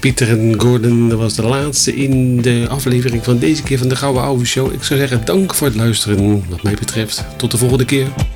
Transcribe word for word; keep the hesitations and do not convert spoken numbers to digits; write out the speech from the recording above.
Pieter en Gordon, dat was de laatste in de aflevering van deze keer van de Gouden Ouwe Show. Ik zou zeggen dank voor het luisteren wat mij betreft. Tot de volgende keer.